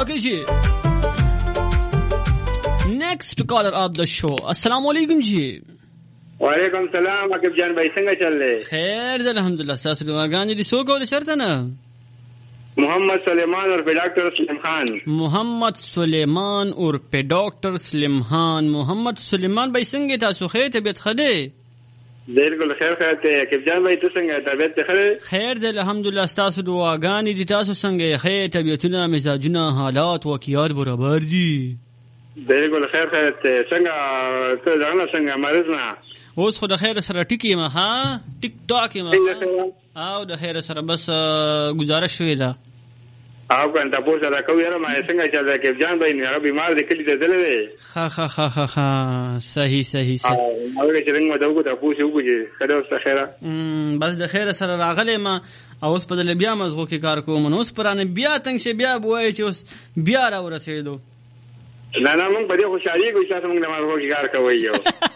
Okay ji. Next caller of the show. Assalamu alaikum ji. وعلیکم السلام عقب جان بھائی څنګه چل دی؟ خیر ده الحمدلله. تاسو دعاګانې دي سو کول شرط نه. محمد سلیمان اور ډاکټر سلیم خان. محمد سلیمان اور ډاکټر سلیم خان. محمد سلیمان بھائی څنګه تاسو خیر طبیعت خده؟ بالکل خیر ته عقب جان بھائی تاسو څنګه طبیعت خیر؟ خیر ده الحمدلله. تاسو دعاګانې دي تاسو څنګه خیر طبیعتونه مزاجونه حالات واقعیات برابر دي؟ بالکل خیر ته څنګه ته څنګه مرز نه اوس خو د خیر سره ټیکی ما ها ټیک ټاک ما او د خیر سره بس گزارش شوې ده او کنده پوسه را کوي را ما څنګه چې دا کې جان بھائی نه بیمار دي کلی ته دلې ها صحیح او چې څنګه مو دا وګړه پوسه وګړي خدای واستخه خیره بس د خیر سره راغله ما اوس په دل بیا مزغو کې کار کوم نو اوس پرانه بیا تنگ شه بیا بوای چې اوس بیا را ورسېدو نه موږ په دې خوشالي کوي چې موږ د مارغو کې کار کوي یو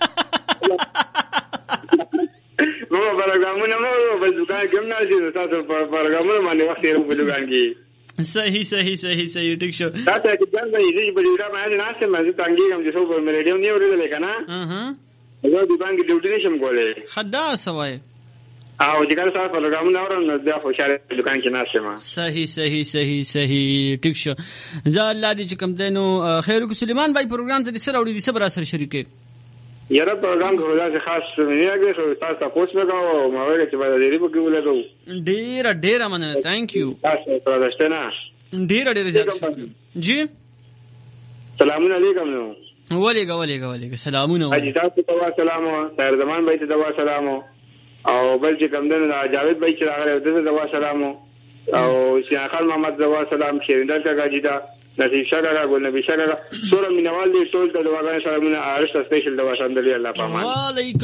نو پروګرامونه مو په دکان کې نه شي تاسو پروګرامونه باندې وخت یې په دکان کې صحیح ټیک شو تاسو چې ځان به یې په دې باندې نه سم چې څنګه هم چې څو په ریډیو نه ورېدل کنه زه دکان کې ډیوټي نشم کولای خدا سوای او چې کله تاسو پروګرام نه ورن د خوشاله دکان کې نه سم صحیح ټیک شو زه الله دې چې کوم دینو خیر کو سلیمان بھائی پروګرام ته سره وړي دي سره سره شریکه یاره پروګرام کوو دا خاص نه هغه تاسو پوښتنه وکاو ما ویل چې باید دې په کې ولګو ډیر مننه ثانک یو تاسو پرځته نه ډیر زیات جی سلام علیکم نو وعلیکم سلامونه حاجی تاسو ته سلام خیر زمان بھائی ته دوا سلام او بل چې کوم دنه جاوید بھائی چې راغله ته دوا سلام او شیخ خان محمد دوا سلام شیرندل کا گاجیدا نصیب شګه ګل نبی شګه سورہ مینوال دې ټول ته دواګان سره مونږه ارشد سپیشل دوا شاندلی الله پامان.